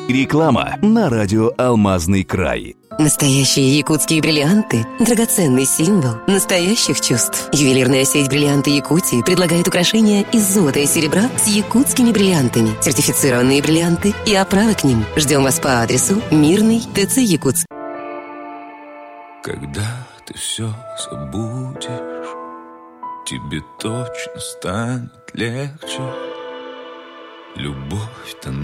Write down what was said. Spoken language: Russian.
Реклама на радио «Алмазный край». Настоящие якутские бриллианты – драгоценный символ настоящих чувств. Ювелирная сеть «Бриллианты Якутии» предлагает украшения из золота и серебра с якутскими бриллиантами, сертифицированные бриллианты и оправы к ним. Ждем вас по адресу Мирный, ТЦ Якутск. Когда ты все забудешь, тебе точно станет легче. Любовь-то